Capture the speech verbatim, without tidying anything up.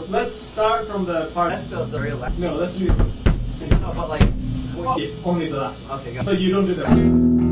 let's start from the part. That's the, the very last. No, let's do. No, but like. Yes, only the last one. Okay, got So you don't do that.